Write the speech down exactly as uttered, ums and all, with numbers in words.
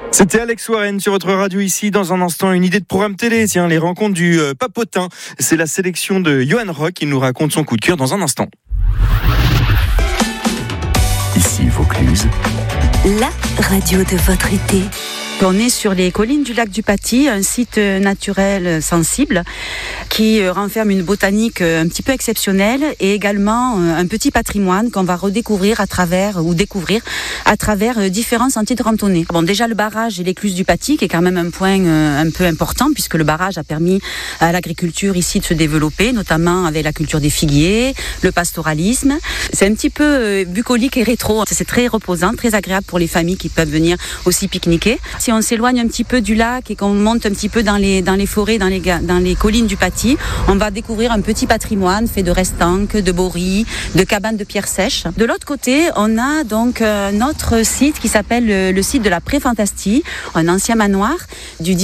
C'était Alex Warren sur votre radio ici. Dans un instant, une idée de programme télé. Tiens, les rencontres du euh, Papotin. C'est la sélection de Johan Rock. Il nous raconte son coup de cœur dans un instant. Ici Vaucluse. La radio de votre été. On est sur les collines du lac du Paty, un site naturel sensible qui renferme une botanique un petit peu exceptionnelle et également un petit patrimoine qu'on va redécouvrir à travers ou découvrir à travers différents sentiers de randonnée. Bon, déjà le barrage et l'écluse du Paty qui est quand même un point un peu important puisque le barrage a permis à l'agriculture ici de se développer, notamment avec la culture des figuiers, le pastoralisme. C'est un petit peu bucolique et rétro. C'est très reposant, très agréable pour les familles qui peuvent venir aussi pique-niquer. Si on s'éloigne un petit peu du lac et qu'on monte un petit peu dans les, dans les forêts, dans les, dans les collines du Paty, on va découvrir un petit patrimoine fait de restanques, de boris, de cabanes de pierres sèches. De l'autre côté, on a donc un autre site qui s'appelle le, le site de la Préfantastie, un ancien manoir du